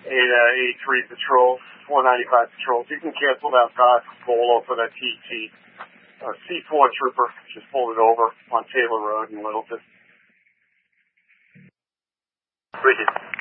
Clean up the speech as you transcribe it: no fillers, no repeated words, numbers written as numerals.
83 patrol, 495 patrol. You can cancel that back Bolo for that TT. C4 trooper just pulled it over on Taylor Road in Littleton. Bridget.